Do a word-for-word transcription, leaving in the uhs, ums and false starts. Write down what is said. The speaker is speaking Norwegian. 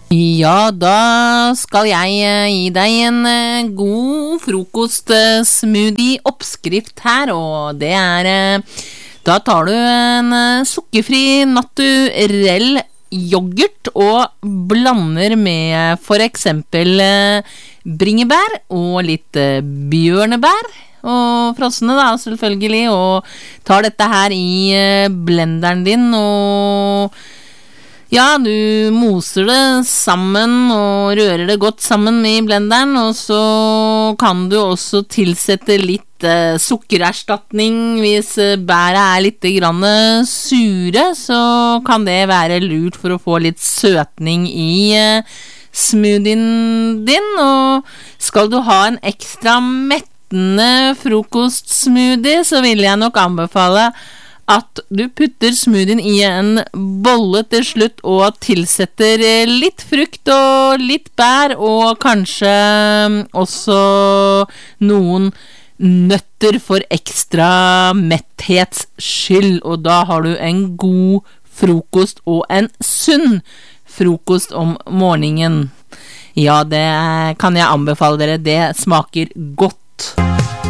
Ja, da skal jeg eh, gi deg en eh, god frokost-smoothie-oppskrift her, og det er eh, da tar du en eh, sukkerfri naturell yoghurt og blander med for eksempel eh, bringebær og litt eh, bjørnebær og frosne da, selvfølgelig, og tar dette her i eh, blenderen din og ja, du moser det sammen og rører det godt sammen i blenderen, og så kan du også tilsette litt eh, sukkererstatning hvis eh, bæret er litt grann sure, så kan det være lurt for å få litt søtning i eh, smoothien din, og skal du ha en ekstra mettende frokostsmoothie, så vil jeg nok anbefale at du putter smoothien i en bolle til slutt og tilsetter litt frukt og litt bær og kanskje også noen nøtter for ekstra metthets skyld, og da har du en god frokost og en sunn frokost om morgenen. Ja, det kan jeg anbefale dere, det smaker godt.